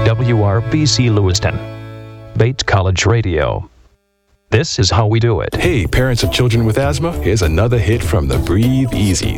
WRBC Lewiston. Bates College Radio. This is how we do it. Hey, parents of children with asthma, here's another hit from the Breathe Easies.